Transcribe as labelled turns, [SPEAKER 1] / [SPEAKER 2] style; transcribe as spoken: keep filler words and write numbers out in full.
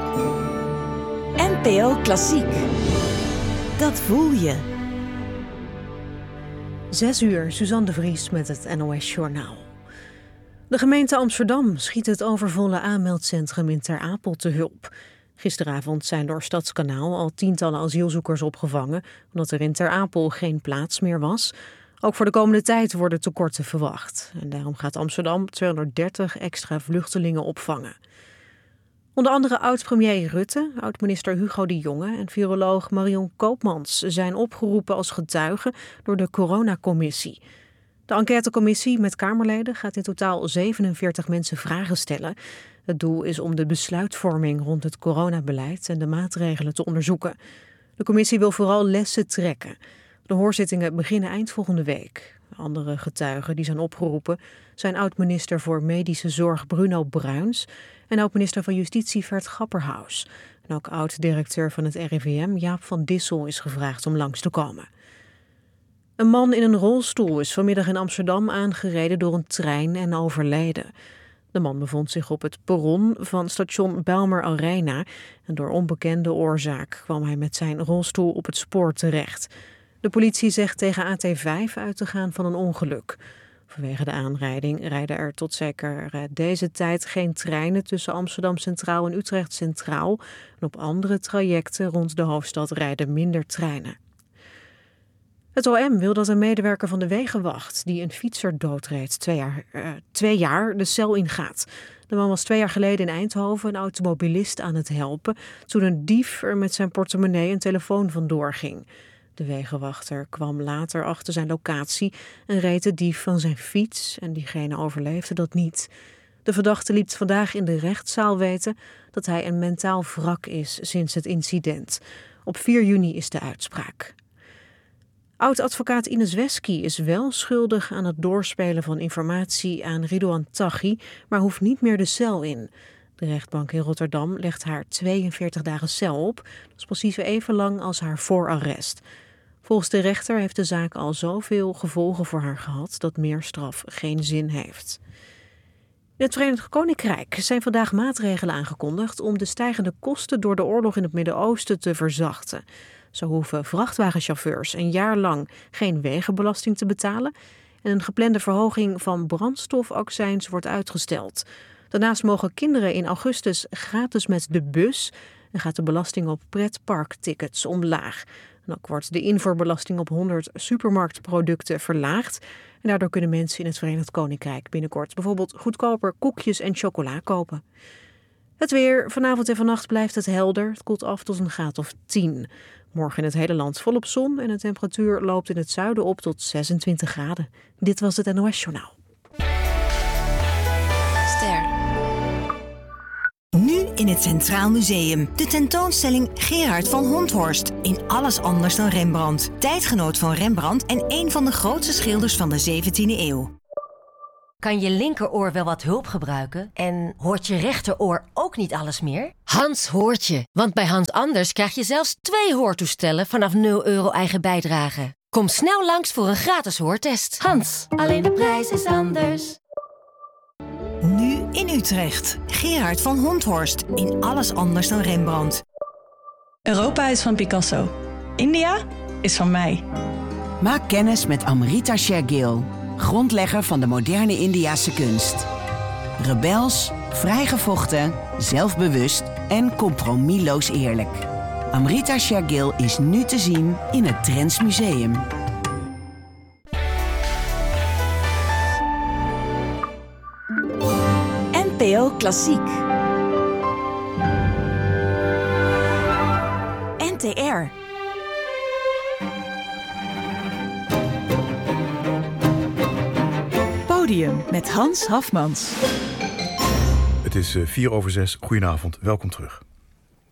[SPEAKER 1] N P O Klassiek. Dat voel je.
[SPEAKER 2] Zes uur, Suzanne de Vries met het N O S-journaal. De gemeente Amsterdam schiet het overvolle aanmeldcentrum in Ter Apel te hulp. Gisteravond zijn door Stadskanaal al tientallen asielzoekers opgevangen, omdat er in Ter Apel geen plaats meer was. Ook voor de komende tijd worden tekorten verwacht. En daarom gaat Amsterdam tweehonderddertig extra vluchtelingen opvangen. Onder andere oud-premier Rutte, oud-minister Hugo de Jonge en viroloog Marion Koopmans zijn opgeroepen als getuigen door de coronacommissie. De enquêtecommissie met Kamerleden gaat in totaal zevenenveertig mensen vragen stellen. Het doel is om de besluitvorming rond het coronabeleid en de maatregelen te onderzoeken. De commissie wil vooral lessen trekken. De hoorzittingen beginnen eind volgende week. Andere getuigen die zijn opgeroepen zijn oud-minister voor Medische Zorg Bruno Bruins en oud-minister van Justitie Vert Grapperhaus. En ook oud-directeur van het R I V M Jaap van Dissel is gevraagd om langs te komen. Een man in een rolstoel is vanmiddag in Amsterdam aangereden door een trein en overleden. De man bevond zich op het perron van station Bijlmer Arena en door onbekende oorzaak kwam hij met zijn rolstoel op het spoor terecht. De politie zegt tegen A T vijf uit te gaan van een ongeluk. Vanwege de aanrijding rijden er tot zeker deze tijd geen treinen tussen Amsterdam Centraal en Utrecht Centraal. En op andere trajecten rond de hoofdstad rijden minder treinen. Het O M wil dat een medewerker van de Wegenwacht die een fietser doodreed twee jaar, uh, twee jaar de cel ingaat. De man was twee jaar geleden in Eindhoven een automobilist aan het helpen toen een dief er met zijn portemonnee en telefoon vandoor ging. De wegenwachter kwam later achter zijn locatie en reed de dief van zijn fiets en diegene overleefde dat niet. De verdachte liet vandaag in de rechtszaal weten dat hij een mentaal wrak is sinds het incident. Op vier juni is de uitspraak. Oud-advocaat Ines Wesky is wel schuldig aan het doorspelen van informatie aan Ridouan Taghi, maar hoeft niet meer de cel in. De rechtbank in Rotterdam legt haar tweeënveertig dagen cel op. Dat is precies even lang als haar voorarrest. Volgens de rechter heeft de zaak al zoveel gevolgen voor haar gehad dat meer straf geen zin heeft. In het Verenigd Koninkrijk zijn vandaag maatregelen aangekondigd om de stijgende kosten door de oorlog in het Midden-Oosten te verzachten. Zo hoeven vrachtwagenchauffeurs een jaar lang geen wegenbelasting te betalen en een geplande verhoging van brandstofaccijns wordt uitgesteld. Daarnaast mogen kinderen in augustus gratis met de bus en gaat de belasting op pretparktickets omlaag. En ook wordt de invoerbelasting op honderd supermarktproducten verlaagd. En daardoor kunnen mensen in het Verenigd Koninkrijk binnenkort bijvoorbeeld goedkoper koekjes en chocola kopen. Het weer. Vanavond en vannacht blijft het helder. Het koelt af tot een graad of tien. Morgen in het hele land volop zon en de temperatuur loopt in het zuiden op tot zesentwintig graden. Dit was het N O S-journaal.
[SPEAKER 1] Ster. Nu in het Centraal Museum. De tentoonstelling Gerard van Honthorst. In alles anders dan Rembrandt. Tijdgenoot van Rembrandt en een van de grootste schilders van de zeventiende eeuw.
[SPEAKER 3] Kan je linkeroor wel wat hulp gebruiken? En hoort je rechteroor ook niet alles meer? Hans hoort je. Want bij Hans Anders krijg je zelfs twee hoortoestellen vanaf nul euro eigen bijdrage. Kom snel langs voor een gratis hoortest. Hans, alleen de prijs is anders.
[SPEAKER 1] Nu in Utrecht. Gerard van Honthorst. In alles anders dan Rembrandt.
[SPEAKER 4] Europa is van Picasso. India is van mij.
[SPEAKER 5] Maak kennis met Amrita Shergill, grondlegger van de moderne Indiase kunst. Rebels, vrijgevochten, zelfbewust en compromisloos eerlijk. Amrita Shergill is nu te zien in het Trends Museum.
[SPEAKER 1] N P O Klassiek. N T R.
[SPEAKER 6] Podium met Hans Hafmans.
[SPEAKER 7] Het is vier over zes. Goedenavond, welkom terug.